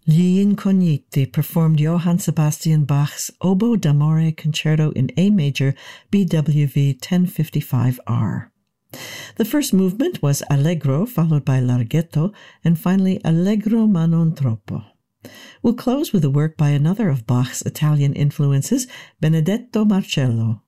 Gli Incogniti performed Johann Sebastian Bach's Oboe d'Amore Concerto in A major, BWV 1055R. The first movement was Allegro, followed by Larghetto, and finally Allegro ma non troppo. We'll close with a work by another of Bach's Italian influences, Benedetto Marcello,